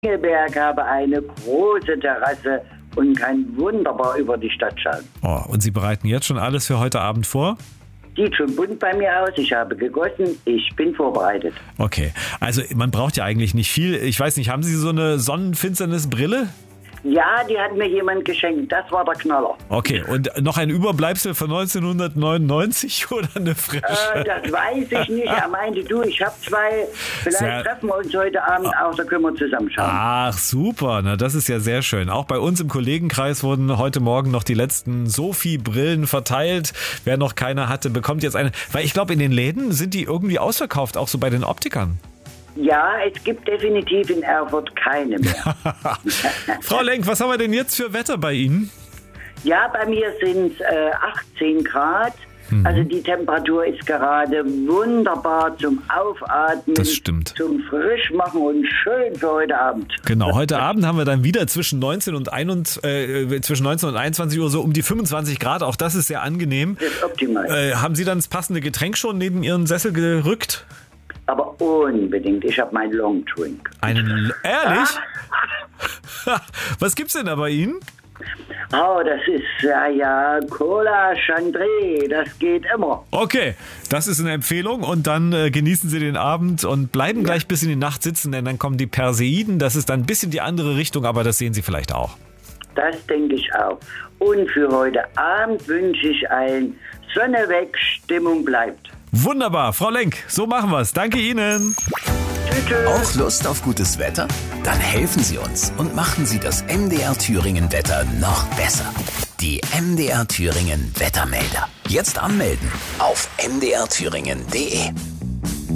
Engelberg habe eine große Terrasse und kann wunderbar über die Stadt schauen. Oh, und Sie bereiten jetzt schon alles für heute Abend vor? Sieht schon bunt bei mir aus, ich habe gegossen, ich bin vorbereitet. Okay, also man braucht ja eigentlich nicht viel. Ich weiß nicht, haben Sie so eine Sonnenfinsternisbrille? Ja, die hat mir jemand geschenkt, das war der Knaller. Okay, und noch ein Überbleibsel von 1999 oder eine frische? Das weiß ich nicht. Er meinte, du, ich habe zwei, vielleicht treffen wir uns heute Abend auch, da können wir zusammenschauen. Ach, super, na das ist ja sehr schön. Auch bei uns im Kollegenkreis wurden heute Morgen noch die letzten Sophie-Brillen verteilt. Wer noch keine hatte, bekommt jetzt eine. Weil ich glaube, in den Läden sind die irgendwie ausverkauft, auch so bei den Optikern. Ja, es gibt definitiv in Erfurt keine mehr. Frau Lenk, was haben wir denn jetzt für Wetter bei Ihnen? Ja, bei mir sind es 18 Grad. Also die Temperatur ist gerade wunderbar zum Aufatmen, das stimmt. Zum Frischmachen und schön für heute Abend. Genau, heute Abend haben wir dann wieder zwischen 19 und 21 Uhr so um die 25 Grad. Auch das ist sehr angenehm. Das ist optimal. Haben Sie dann das passende Getränk schon neben Ihren Sessel gerückt? Aber unbedingt. Ich habe meinen Long Drink. Ehrlich? Was gibt's denn da bei Ihnen? Oh, das ist ja Cola Chandré. Das geht immer. Okay, das ist eine Empfehlung. Und dann genießen Sie den Abend und bleiben gleich bis in die Nacht sitzen, denn dann kommen die Perseiden. Das ist dann ein bisschen die andere Richtung, aber das sehen Sie vielleicht auch. Das denke ich auch. Und für heute Abend wünsche ich allen Sonne weg, Stimmung bleibt. Wunderbar, Frau Lenk, so machen wir's. Danke Ihnen. Tschüss. Auch Lust auf gutes Wetter? Dann helfen Sie uns und machen Sie das MDR Thüringen Wetter noch besser. Die MDR Thüringen Wettermelder. Jetzt anmelden auf mdrthüringen.de.